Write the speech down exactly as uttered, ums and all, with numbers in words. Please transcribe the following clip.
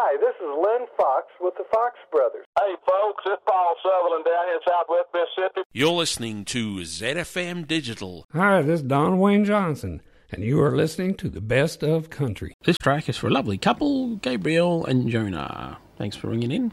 Hi, this is Len Fox with the Fox Brothers. Hey, folks, it's Paul Sutherland down here in Southwest Mississippi. You're listening to Z F M Digital. Hi, this is Don Wayne Johnson, and you are listening to the Best of Country. This track is for a lovely couple, Gabriel and Jonah. Thanks for ringing in.